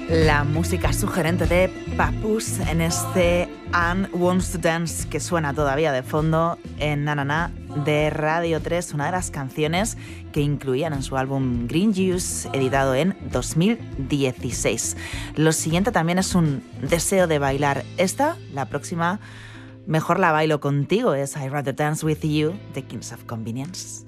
La música sugerente de Papoose en este Anne Wants to Dance que suena todavía de fondo en Na Na Na de Radio 3, una de las canciones que incluían en su álbum Green Juice, editado en 2016. Lo siguiente también es un deseo de bailar. Esta, la próxima, mejor la bailo contigo, es I'd Rather Dance With You, de Kings of Convenience.